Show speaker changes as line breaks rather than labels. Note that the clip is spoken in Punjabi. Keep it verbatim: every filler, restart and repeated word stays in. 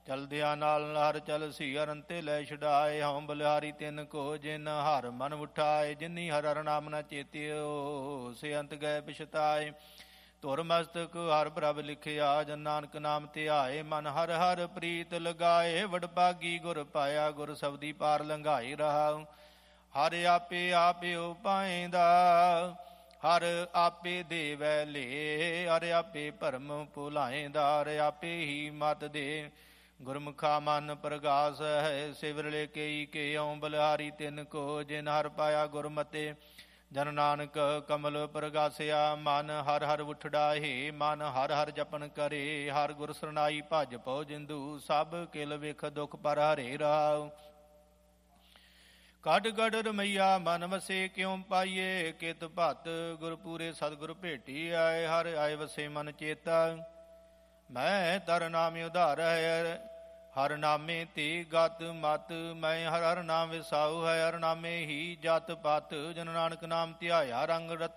ਚਲਦਿਆਂ ਨਾਲ ਹਰ ਚਲ ਸੀ ਅਰੰਤੇ ਲੈ ਛਡਾਏ। ਹਉ ਬਲਿਹਾਰੀ ਤਿੰਨ ਕੋ ਜਿਨ ਹਰ ਮਨ ਉਠਾਏ। ਜਿਨੀ ਹਰ ਹਰ ਨਾਮ ਨ ਚੇਤਿਓ ਸੇ ਅੰਤ ਗਏ ਪਛਤਾਏ। ਧੁਰ ਮਸਤਕ ਹਰ ਪ੍ਰਭ ਲਿਖਿਆ ਜਨ ਨਾਨਕ ਨਾਮ ਧਿਆਏ। ਮਨ ਹਰ ਹਰ ਪ੍ਰੀਤ ਲਗਾਏ ਵਡਭਾਗੀ ਗੁਰ ਪਾਇਆ। ਗੁਰ ਸਬਦੀ ਪਾਰ ਲੰਘਾਈ ਰਹਾਉ। ਹਰ ਆਪੇ ਆਪੇ ਉਪਾਇਂਦਾ ਹਰ ਆਪੇ ਦੇਵੈ ਲੇ। ਹਰ ਆਪੇ ਭਰਮ ਭੁਲਾਇਂਦਾ ਹਰ ਆਪੇ ਹੀ ਮਤ ਦੇ। ਗੁਰਮੁਖਾ ਮਨ ਪ੍ਰਗਾਸ ਹੈ ਸਿਵਰਲੇ ਕਈ ਕੇ। ਔ ਬਲਿਹਾਰੀ ਤਿੰਨ ਕੋ ਜਿਨ ਹਰ ਪਾਇਆ ਗੁਰਮਤੇ। ਜਨ ਨਾਨਕ ਕਮਲ ਪ੍ਰਗਾਸਿਆ ਮਨ ਹਰ ਹਰ ਉਠੜਾਹੇ। ਮਨ ਹਰ ਹਰ ਜਪਨ ਕਰੇ ਹਰ ਗੁਰ ਸਰਨਾਈ ਭਜ ਪਉ ਜਿੰਦੂ। ਸਭ ਕਿਲ ਵਿਖ ਦੁਖ ਪਰ ਹਰੇ ਰਾਉ। ਕੱਢ ਕੱਢ ਰਮਈਆ ਮਨ ਵਸੇ ਕਿਉ ਪਾਈਏ। ਕਿਤ ਭਤ ਗੁਰਪੂਰੇ ਸਤਿਗੁਰ ਭੇਟੀ ਆਏ। ਹਰ ਆਏ ਵਸੇ ਮਨ ਚੇਤਾ ਮੈਂ ਤਰ ਨਾਮ ਉਧਾਰੈ। ਹਰ ਨਾਮੇ ਤੇ ਗਤ ਮਤ ਮੈਂ ਹਰ ਹਰ ਨਾਮ ਵਿਸਾਉ ਹੈ। ਹਰ ਨਾਮੇ ਹੀ ਜਤ ਪਤ ਜਨ ਨਾਨਕ ਨਾਮ ਧਿਆਇਆ ਰੰਗ ਰਤ